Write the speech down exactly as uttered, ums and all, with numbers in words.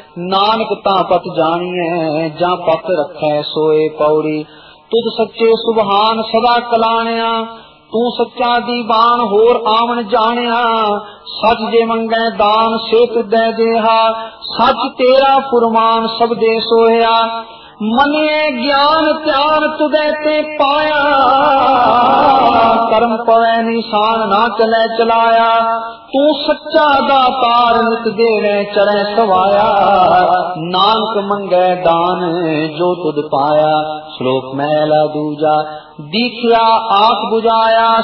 नानक ता पत जानिए जा पत रखै सोए पौड़ी। तुद सच्चे सुबहान सदा कलाणिया तू सच्चा दीवान होर आवन जानिया। सच जे मंगै दान से तुदै देहा सच तेरा फुरमान सब दे सोया। मनिए ज्ञान ध्यान तुदै ते पाया कर्म पवै निशान ना चलै चलाया। तू सच्चा दातार नित देवे चढ़ै सवाया। नानक मंगै दान जो तुद पाया। श्लोक मैला दूजा दीखिया आख बुझाया